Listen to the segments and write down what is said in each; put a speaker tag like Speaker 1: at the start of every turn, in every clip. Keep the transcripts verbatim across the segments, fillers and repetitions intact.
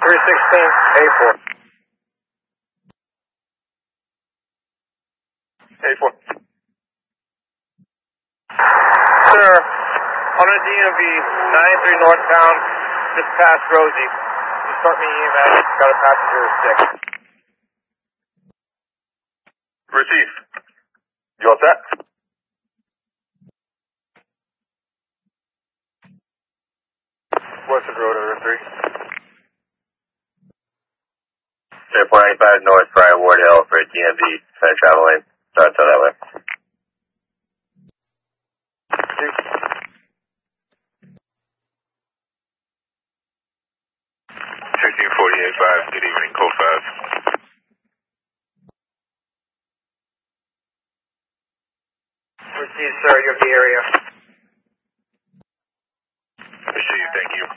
Speaker 1: three sixteen, A four. A four. Sir, on a D M V, ninety-three northbound, just past Rosie. Just start me E M S, got a passenger with six. Receive. You all set? Western Road, over three. four ninety-five North, Brian Ward Hill for D M V, Center travel lane. Start to that way. sixteen forty-eight five, good evening, code five. Received, sir, you have the area. Received, thank you.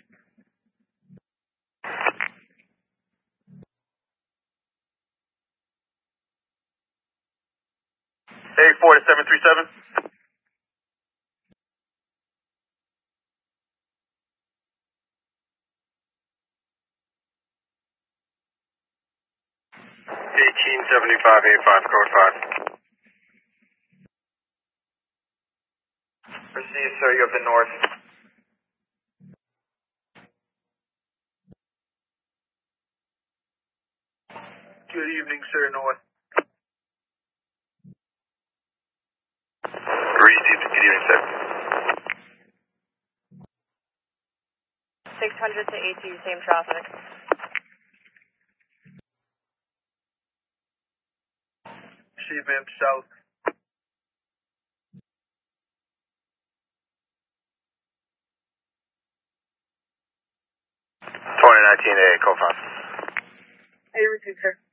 Speaker 1: A four to seven three seven. eighteen seventy-five, A five, code five. Received, sir, you have the north. Good evening, sir, north. Received, good evening, sir.
Speaker 2: six hundred to A two, same traffic.
Speaker 1: Received, ma'am, south. twenty nineteen A, code five.
Speaker 2: I received, sir.